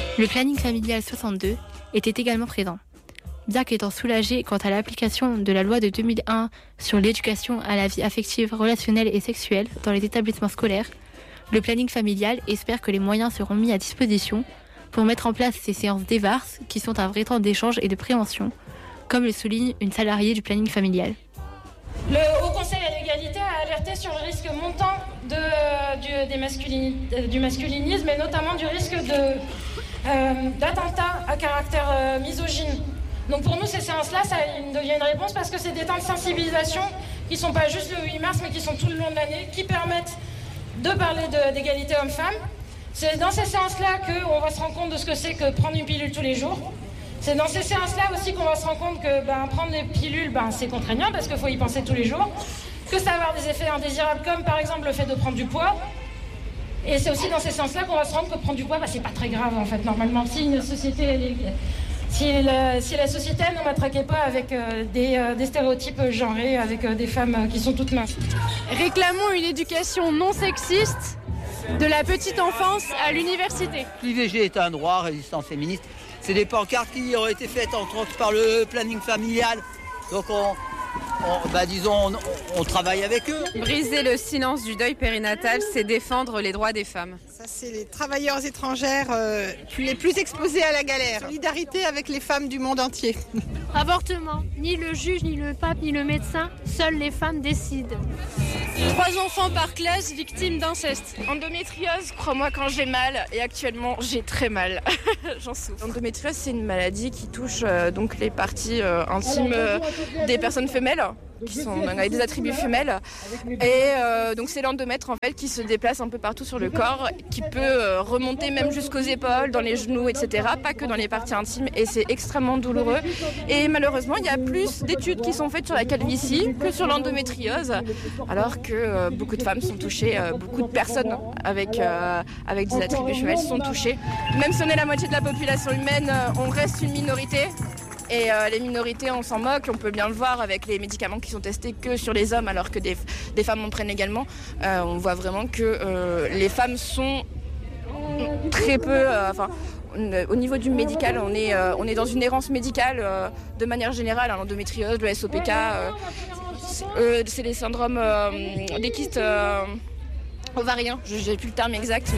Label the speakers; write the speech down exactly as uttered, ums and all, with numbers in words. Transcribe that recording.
Speaker 1: Le planning familial soixante-deux était également présent. Bien qu'étant soulagé quant à l'application de la loi de deux mille un sur l'éducation à la vie affective, relationnelle et sexuelle dans les établissements scolaires, le planning familial espère que les moyens seront mis à disposition pour mettre en place ces séances d'E V A R S qui sont un vrai temps d'échange et de prévention, comme le souligne une salariée du planning familial.
Speaker 2: Le Haut Conseil à l'égalité a alerté sur le risque montant de, du, des masculini- du masculinisme et notamment du risque de, euh, d'attentat à caractère euh, misogyne. Donc pour nous, ces séances-là, ça devient une réponse parce que c'est des temps de sensibilisation qui ne sont pas juste le huit mars, mais qui sont tout le long de l'année, qui permettent de parler de, d'égalité homme-femme. C'est dans ces séances-là qu'on va se rendre compte de ce que c'est que prendre une pilule tous les jours. C'est dans ces séances-là aussi qu'on va se rendre compte que ben, prendre des pilules, ben, c'est contraignant parce qu'il faut y penser tous les jours. Que ça va avoir des effets indésirables comme par exemple le fait de prendre du poids. Et c'est aussi dans ces séances-là qu'on va se rendre compte que prendre du poids, ben, c'est pas très grave en fait. Normalement, si une société... Elle est... Si la, si la société ne matraquait pas avec euh, des, euh, des stéréotypes genrés, avec euh, des femmes euh, qui sont toutes minces.
Speaker 3: Réclamons une éducation non sexiste de la petite enfance à l'université.
Speaker 4: L'I V G est un droit, résistance féministe. C'est des pancartes qui ont été faites entre autres par le planning familial. Donc on, on bah disons, on, on travaille avec eux.
Speaker 5: Briser le silence du deuil périnatal, c'est défendre les droits des femmes.
Speaker 6: Ça, c'est les travailleurs étrangères euh, les plus exposés à la galère. Solidarité avec les femmes du monde entier.
Speaker 7: Avortement. Ni le juge, ni le pape, ni le médecin, seules les femmes décident.
Speaker 3: Trois enfants par classe victimes d'inceste.
Speaker 8: Endométriose, crois-moi quand j'ai mal, et actuellement j'ai très mal, j'en souffre. L'endométriose, c'est une maladie qui touche euh, donc les parties euh, intimes euh, des personnes femelles, qui sont avec des attributs femelles. Et euh, donc c'est l'endomètre en fait qui se déplace un peu partout sur le corps, qui peut euh, remonter même jusqu'aux épaules, dans les genoux, et cetera. Pas que dans les parties intimes, et c'est extrêmement douloureux. Et malheureusement, il y a plus d'études qui sont faites sur la calvitie que sur l'endométriose, alors que euh, beaucoup de femmes sont touchées, euh, beaucoup de personnes avec, euh, avec des attributs femelles sont touchées. Même si on est la moitié de la population humaine, euh, on reste une minorité. Et euh, les minorités, on s'en moque, on peut bien le voir avec les médicaments qui sont testés que sur les hommes alors que des, des femmes en prennent également. Euh, on voit vraiment que euh, les femmes sont très peu... Euh, enfin, au niveau du médical, on est, euh, on est dans une errance médicale euh, de manière générale. Hein, l'endométriose, le S O P K, euh, c'est, euh, c'est les syndromes euh, des kystes euh, ovariens, je n'ai plus le terme exact.